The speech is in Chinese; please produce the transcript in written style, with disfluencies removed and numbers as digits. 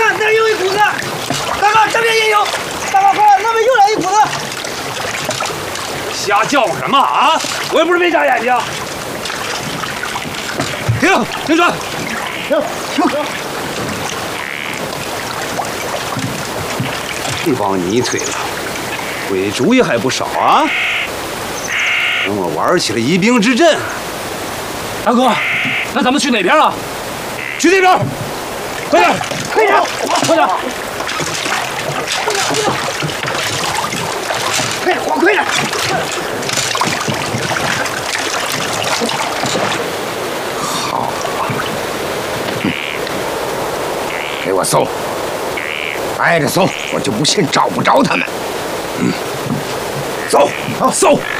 看那儿有一股子，大哥这边也有，大哥快，那边又来一股子。 瞎叫什么啊？我又不是没眨眼睛。停船！ 停！ 别往你推了，鬼主意还不少啊！等我玩起了疑兵之阵。大哥，那咱们去哪边啊？去那边！快点！ 快点！ 快点！ 快点，快点！ 好啊，给我搜，挨着搜，我就不信找不着他们。走，搜。